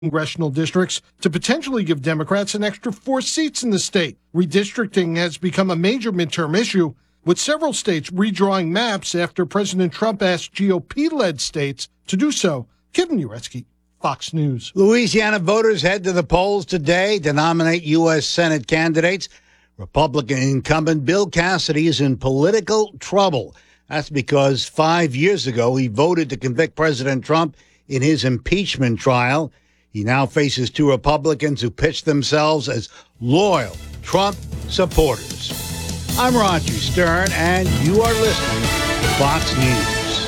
congressional districts to potentially give Democrats an extra 4 seats in the state. Redistricting has become a major midterm issue, with several states redrawing maps after President Trump asked GOP-led states to do so. Kevin Uretsky, Fox News. Louisiana voters head to the polls today to nominate U.S. Senate candidates. Republican incumbent Bill Cassidy is in political trouble. That's because 5 years ago he voted to convict President Trump in his impeachment trial. He now faces 2 Republicans who pitch themselves as loyal Trump supporters. I'm Roger Stern, and you are listening to Fox News.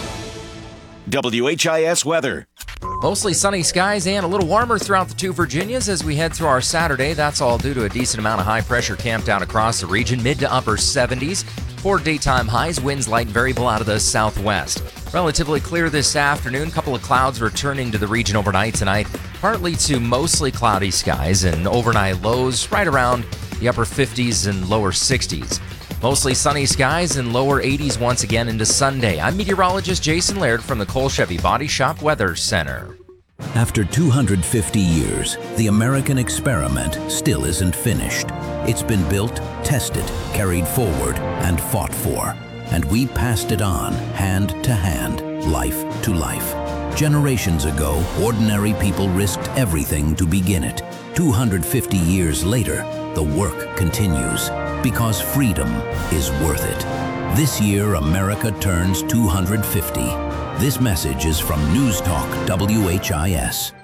WHIS weather. Mostly sunny skies and a little warmer throughout the 2 Virginias as we head through our Saturday. That's all due to a decent amount of high pressure camped out across the region, mid to upper 70s. For daytime highs, winds light and variable out of the southwest. Relatively clear this afternoon. Couple of clouds returning to the region overnight tonight. Partly to mostly cloudy skies and overnight lows right around the upper 50s and lower 60s. Mostly sunny skies and lower 80s once again into Sunday. I'm meteorologist Jason Laird from the Cole Chevy Body Shop Weather Center. After 250 years, the American experiment still isn't finished. It's been built, tested, carried forward, and fought for. And we passed it on, hand to hand, life to life. Generations ago, ordinary people risked everything to begin it. 250 years later, the work continues. Because freedom is worth it. This year, America turns 250. This message is from News Talk WHIS.